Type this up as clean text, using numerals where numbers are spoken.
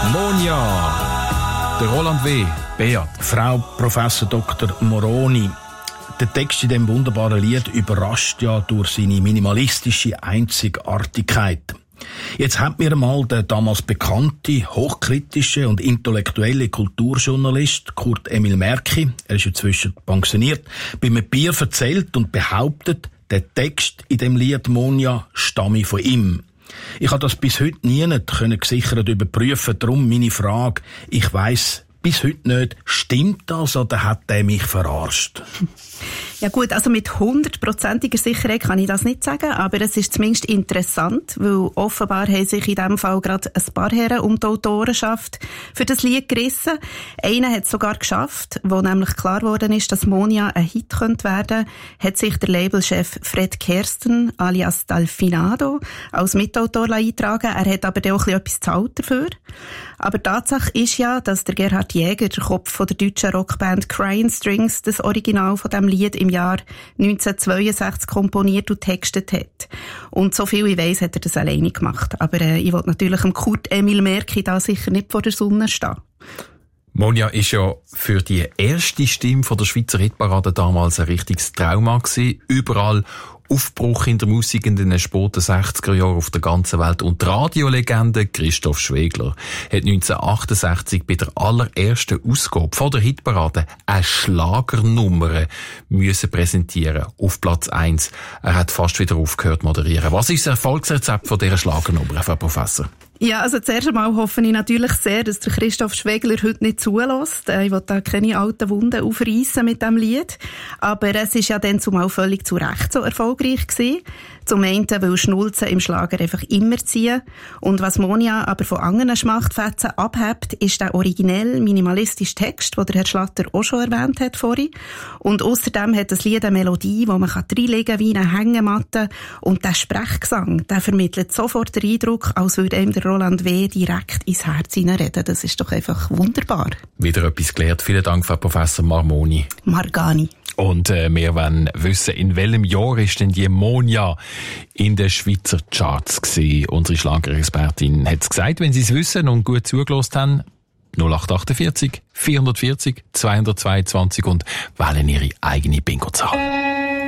Monja, der Roland W. Beat. Frau Professor Dr. Moroni. Der Text in diesem wunderbaren Lied überrascht ja durch seine minimalistische Einzigartigkeit. Jetzt hat mir mal der damals bekannte, hochkritische und intellektuelle Kulturjournalist Kurt Emil Merki, er ist inzwischen pensioniert, bei einem Bier erzählt und behauptet, der Text in dem Lied Monja stamme von ihm. Ich habe das bis heute nie gesichert überprüfen, darum meine Frage, ich weiss bis heute nicht, stimmt das oder hat er mich verarscht? Ja gut, also mit 100%iger Sicherheit kann ich das nicht sagen, aber es ist zumindest interessant, weil offenbar haben sich in diesem Fall gerade ein paar Herren um die Autorenschaft für das Lied gerissen. Einer hat es sogar geschafft, wo nämlich klar geworden ist, dass Monja ein Hit könnte werden, hat sich der Labelchef Fred Kersten alias Dalfinado als Mitautor eingetragen. Er hat aber auch etwas gezahlt dafür. Aber Tatsache ist ja, dass der Gerhard Jäger, der Kopf von der deutschen Rockband Crying Strings, das Original von diesem Lied im Jahr 1962 komponiert und textet hat. Und so viel ich weiss, hat er das alleine gemacht. Aber ich will natürlich dem Kurt Emil Merki da sicher nicht vor der Sonne stehen. Monja ist ja für die erste Stimme von der Schweizer Hitparade damals ein richtiges Trauma gewesen. Überall Aufbruch in der Musik in den späten 60er Jahren auf der ganzen Welt. Und die Radiolegende Christoph Schwegler hat 1968 bei der allerersten Ausgabe von der Hitparade eine Schlagernummer müssen präsentieren auf Platz 1. Er hat fast wieder aufgehört zu moderieren. Was ist das Erfolgsrezept von dieser Schlagernummer, Frau Professor? Ja, also zuerst einmal hoffe ich natürlich sehr, dass der Christoph Schwegler heute nicht zulässt. Ich will da keine alten Wunden aufreissen mit diesem Lied. Aber es ist ja dann zumal völlig zu Recht so erfolgreich gewesen. Zum einen, weil Schnulzen im Schlager einfach immer ziehen. Und was Monja aber von anderen Schmachtfetzen abhebt, ist der originell minimalistische Text, den der Herr Schlatter auch schon erwähnt hat vorhin. Und außerdem hat das Lied eine Melodie, die man reinlegen kann wie eine Hängematte. Und der Sprechgesang, der vermittelt sofort den Eindruck, als würde ihm der Roland W. direkt ins Herz hineinreden. Das ist doch einfach wunderbar. Wieder etwas gelernt. Vielen Dank, Frau Professor Marmoni. Margani. Und wir wollen wissen, in welchem Jahr ist denn die Monja in den Schweizer Charts gewesen? Unsere Schlagerexpertin hat es gesagt, wenn Sie es wissen und gut zugelassen haben, 0848 440 222 und wählen Ihre eigene Bingo-Zahl.